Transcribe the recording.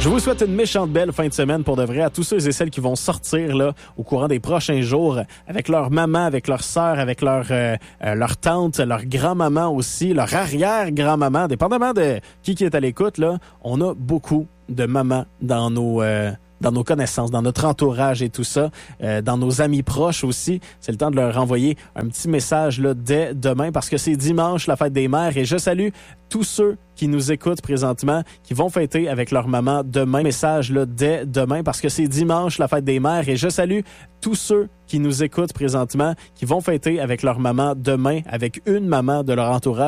Je vous souhaite une méchante belle fin de semaine pour de vrai à tous ceux et celles qui vont sortir là au courant des prochains jours avec leur maman, avec leur sœur, avec leur tante, leur grand-maman aussi, leur arrière-grand-maman, dépendamment de qui est à l'écoute là. On a beaucoup de mamans dans nos connaissances, dans notre entourage et tout ça, dans nos amis proches aussi. C'est le temps de leur envoyer un petit message là dès demain parce que c'est dimanche, la fête des mères, et je salue tous ceux qui nous écoutent présentement, qui vont fêter avec leur maman demain. Message là dès demain parce que c'est dimanche, la fête des mères, et je salue tous ceux qui nous écoutent présentement, qui vont fêter avec leur maman demain, avec une maman de leur entourage.